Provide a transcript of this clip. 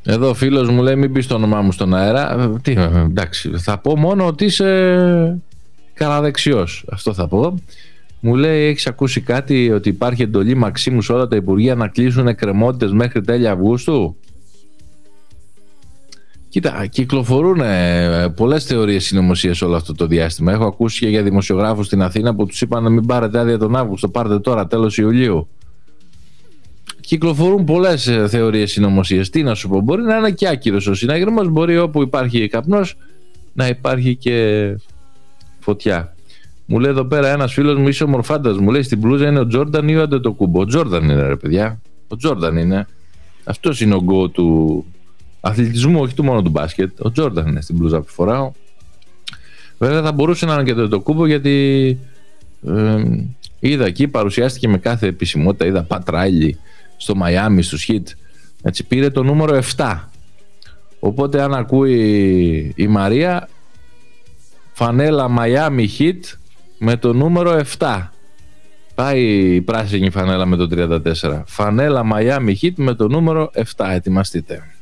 Εδώ ο φίλος μου λέει μην πεις το όνομά μου στον αέρα. Τι, εντάξει, θα πω μόνο ότι είσαι καραδεξιός. Αυτό θα πω. Μου λέει έχεις ακούσει κάτι ότι υπάρχει εντολή Μαξίμου σε όλα τα υπουργεία να κλείσουν εκκρεμότητες μέχρι τέλη Αυγούστου? Κοίτα, κυκλοφορούν πολλές θεωρίες συνωμοσίας όλο αυτό το διάστημα. Έχω ακούσει και για δημοσιογράφους στην Αθήνα που τους είπαν να μην πάρετε άδεια τον Αύγουστο, πάρτε τώρα τέλος Ιουλίου. Κυκλοφορούν πολλές θεωρίες συνωμοσίας. Τι να σου πω, μπορεί να είναι και άκυρος ο συναγερμός, μπορεί όπου υπάρχει καπνός να υπάρχει και φωτιά. Μου λέει εδώ πέρα ένας φίλος μου, είσαι ομορφάντας, μου λέει στην μπλούζα είναι ο Τζόρνταν ή ο Αντετοκούμπο? Ο Τζόρνταν είναι, ρε παιδιά. Ο Τζόρνταν είναι. Αυτός είναι ο γκο του αθλητισμού, όχι του μόνο του μπάσκετ. Ο Τζόρνταν είναι στην μπλούζα που φοράω. Βέβαια θα μπορούσε να είναι και το Αντετοκούμπο, γιατί είδα εκεί, παρουσιάστηκε με κάθε επισημότητα. Είδα Πατ Ράιλι στο Μαϊάμι, στους Heat. Έτσι, πήρε το νούμερο 7. Οπότε αν ακούει η Μαρία, φανέλα Miami Heat με το νούμερο 7. Πάει η πράσινη φανέλα με το 34. Φανέλα Miami Heat με το νούμερο 7. Ετοιμαστείτε.